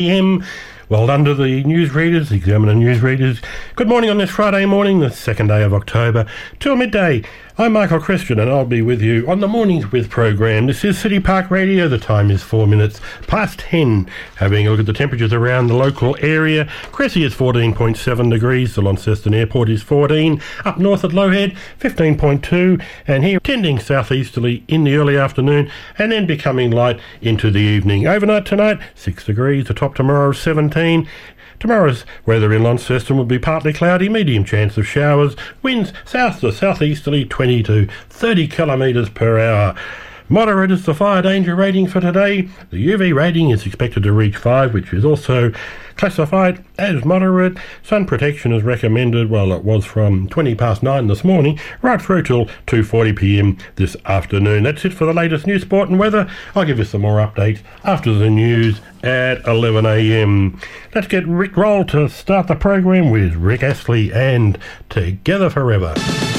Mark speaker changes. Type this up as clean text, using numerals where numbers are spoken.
Speaker 1: p.m. Well done to the newsreaders, Examiner newsreaders. Good morning on this Friday morning, the 2nd day of October, till midday. I'm Michael Christian and I'll be with you on the Mornings With program. This is City Park Radio. The time is 4 minutes past 10. Having a look at the temperatures around the local area. Cressy is 14.7 degrees. The Launceston Airport is 14. Up north at Lowhead, 15.2. And here, tending southeasterly in the early afternoon and then becoming light into the evening. Overnight tonight, 6 degrees. The top tomorrow is 17. Tomorrow's weather in Launceston will be partly cloudy, medium chance of showers, winds south to southeasterly 20 to 30 kilometres per hour. Moderate is the fire danger rating for today. The UV rating is expected to reach 5, which is also classified as moderate. Sun protection is recommended, well, it was from 20 past 9 this morning, right through till 2:40 p.m. this afternoon. That's it for the latest news, sport and weather. I'll give you some more updates after the news at 11 a.m. Let's get Rick Roll to start the program with Rick Astley and Together Forever.